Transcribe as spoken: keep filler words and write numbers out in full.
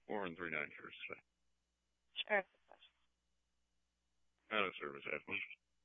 Four and three nine first. Sure. Out of service, Ashley.